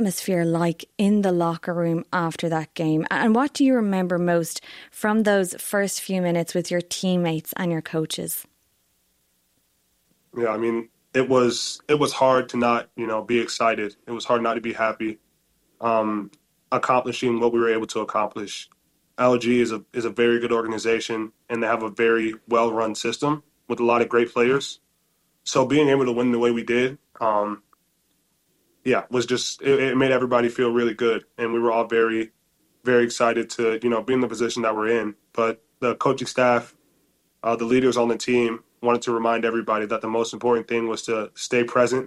atmosphere like in the locker room after that game? And what do you remember most from those first few minutes with your teammates and your coaches? Yeah, I mean, it was hard to not, be excited. It was hard not to be happy, accomplishing what we were able to accomplish. LG is a very good organization, and they have a very well-run system with a lot of great players. So being able to win the way we did, was just it made everybody feel really good, and we were all very, very excited to be in the position that we're in. But the coaching staff, the leaders on the team wanted to remind everybody that the most important thing was to stay present.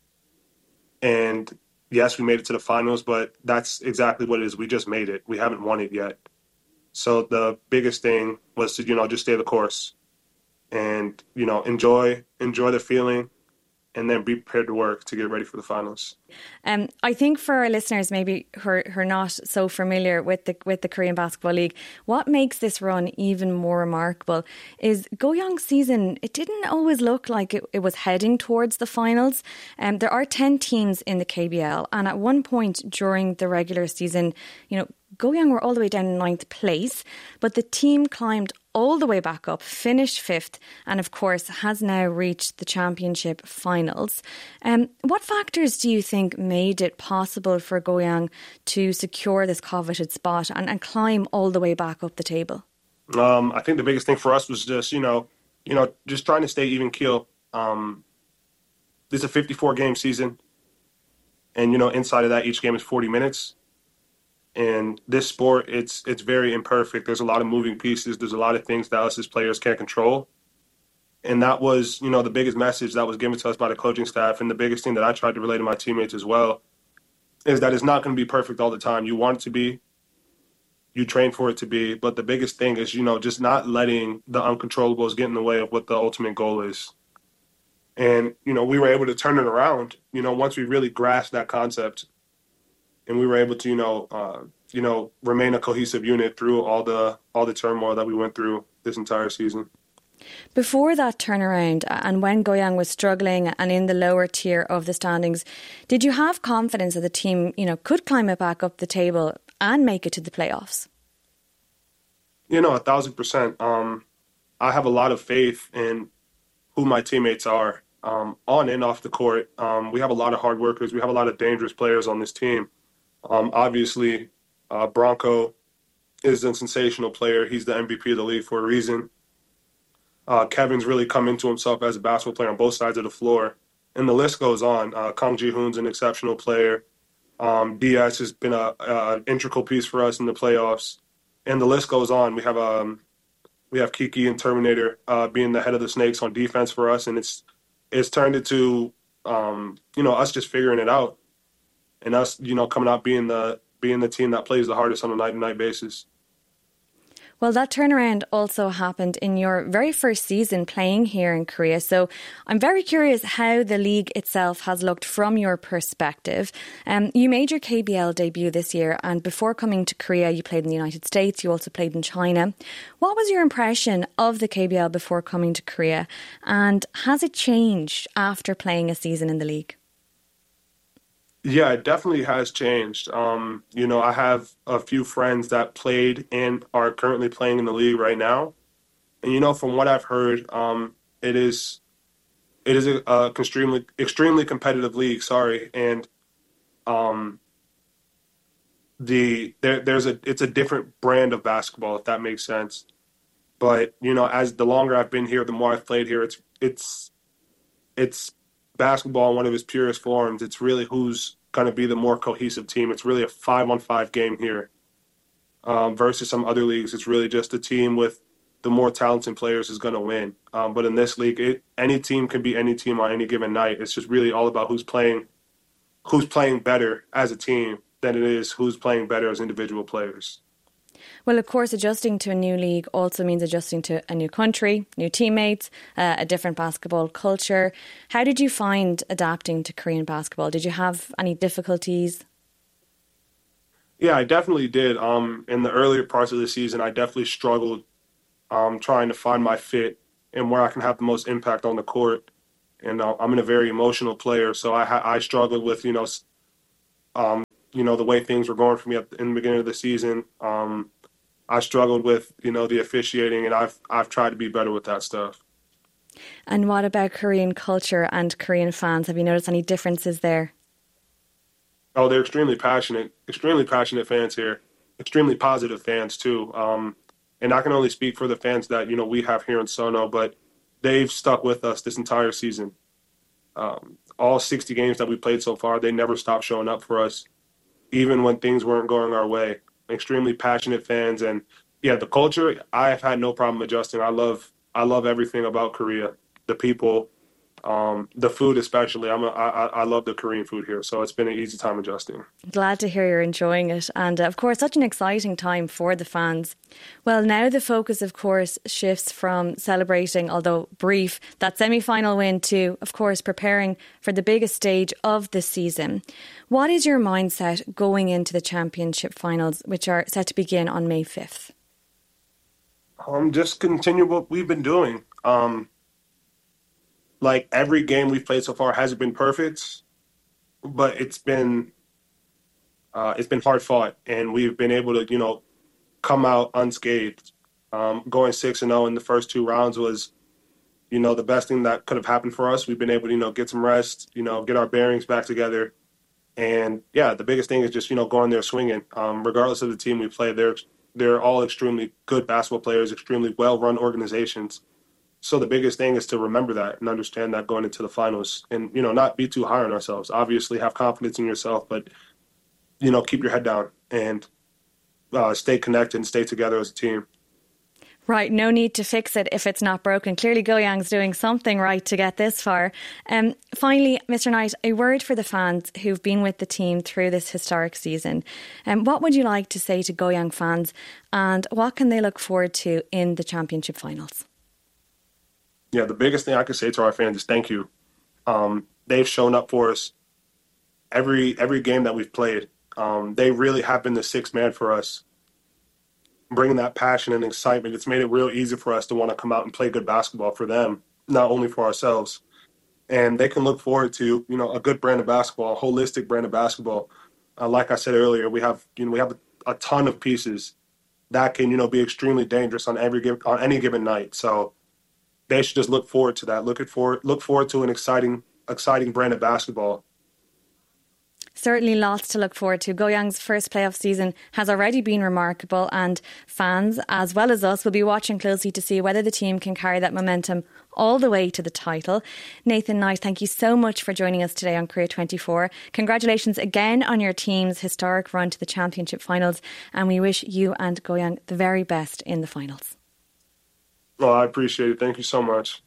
And yes, we made it to the finals, but that's exactly what it is. We just made it. We haven't won it yet. So the biggest thing was to, just stay the course and, enjoy the feeling, and then be prepared to work to get ready for the finals. I think for our listeners, maybe who are not so familiar with the Korean Basketball League, what makes this run even more remarkable is Goyang's season. It didn't always look like it was heading towards the finals. There are 10 teams in the KBL, and at one point during the regular season, Goyang were all the way down in 9th place, but the team climbed all the way back up, finished 5th, and of course has now reached the championship finals. What factors do you think made it possible for Goyang to secure this coveted spot and climb all the way back up the table? I think the biggest thing for us was just, just trying to stay even keel. This is a 54-game season, and, inside of that, each game is 40 minutes. And this sport, it's very imperfect. There's a lot of moving pieces. There's a lot of things that us as players can't control. And that was, the biggest message that was given to us by the coaching staff. And the biggest thing that I tried to relay to my teammates as well is that it's not going to be perfect all the time. You want it to be. You train for it to be. But the biggest thing is, just not letting the uncontrollables get in the way of what the ultimate goal is. And, we were able to turn it around, once we really grasped that concept. And we were able to, remain a cohesive unit through all the turmoil that we went through this entire season. Before that turnaround, and when Goyang was struggling and in the lower tier of the standings, did you have confidence that the team, could climb it back up the table and make it to the playoffs? 1,000%. I have a lot of faith in who my teammates are, on and off the court. We have a lot of hard workers. We have a lot of dangerous players on this team. Obviously, Bronco is a sensational player. He's the MVP of the league for a reason. Kevin's really come into himself as a basketball player on both sides of the floor. And the list goes on. Kang Ji-hoon's an exceptional player. Diaz has been an integral piece for us in the playoffs. And the list goes on. We have Kiki and Terminator being the head of the Snakes on defense for us. And it's turned into, us just figuring it out. And us, coming out being the team that plays the hardest on a night-to-night basis. Well, that turnaround also happened in your very first season playing here in Korea. So I'm very curious how the league itself has looked from your perspective. You made your KBL debut this year, and before coming to Korea, you played in the United States. You also played in China. What was your impression of the KBL before coming to Korea? And has it changed after playing a season in the league? Yeah, it definitely has changed. I have a few friends that played and are currently playing in the league right now. And, from what I've heard, it is a extremely competitive league, sorry. And it's a different brand of basketball, if that makes sense. But, as the longer I've been here, the more I've played here, it's basketball in one of its purest forms. It's really who's going to be the more cohesive team. It's really a 5-on-5 game here versus some other leagues. It's really just a team with the more talented players is going to win. But in this league, any team can beat any team on any given night. It's just really all about who's playing better as a team than it is who's playing better as individual players. Well, of course, adjusting to a new league also means adjusting to a new country, new teammates, a different basketball culture. How did you find adapting to Korean basketball? Did you have any difficulties? Yeah, I definitely did. In the earlier parts of the season, I definitely struggled trying to find my fit and where I can have the most impact on the court. And I'm a very emotional player, so I struggled with, the way things were going for me in the beginning of the season. I struggled with, the officiating, and I've tried to be better with that stuff. And what about Korean culture and Korean fans? Have you noticed any differences there? Oh, they're extremely passionate fans here, extremely positive fans too. And I can only speak for the fans that, we have here in Sono, but they've stuck with us this entire season. All 60 games that we played so far, they never stopped showing up for us, even when things weren't going our way. Extremely passionate fans, and yeah, the culture, I have had no problem adjusting. I love everything about Korea, the people, the food especially. I love the Korean food here, so it's been an easy time adjusting. Glad to hear you're enjoying it, and of course such an exciting time for the fans. Well, now the focus of course shifts from celebrating, although brief, that semi-final win to of course preparing for the biggest stage of the season. What is your mindset going into the championship finals, which are set to begin on May 5th? Just continue what we've been doing. Like every game we've played so far hasn't been perfect, but it's been hard fought, and we've been able to come out unscathed. Going 6-0 in the first 2 rounds was the best thing that could have happened for us. We've been able to get some rest, get our bearings back together, and yeah, the biggest thing is just going there swinging. Regardless of the team we play, they're all extremely good basketball players, extremely well-run organizations. So the biggest thing is to remember that and understand that going into the finals, and not be too high on ourselves. Obviously, have confidence in yourself, but keep your head down and stay connected and stay together as a team. Right, no need to fix it if it's not broken. Clearly Goyang's doing something right to get this far. Finally, Mr. Knight, a word for the fans who've been with the team through this historic season. What would you like to say to Goyang fans, and what can they look forward to in the championship finals? Yeah, the biggest thing I could say to our fans is thank you. They've shown up for us every game that we've played. They really have been the sixth man for us, bringing that passion and excitement. It's made it real easy for us to want to come out and play good basketball for them, not only for ourselves. And they can look forward to a good brand of basketball, a holistic brand of basketball. Like I said earlier, we have a ton of pieces that can be extremely dangerous on any given night. So they should just look forward to that. Look forward to an exciting brand of basketball. Certainly lots to look forward to. Goyang's first playoff season has already been remarkable, and fans, as well as us, will be watching closely to see whether the team can carry that momentum all the way to the title. Nathan Knight, thank you so much for joining us today on Career 24. Congratulations again on your team's historic run to the championship finals, and we wish you and Goyang the very best in the finals. Well, I appreciate it. Thank you so much.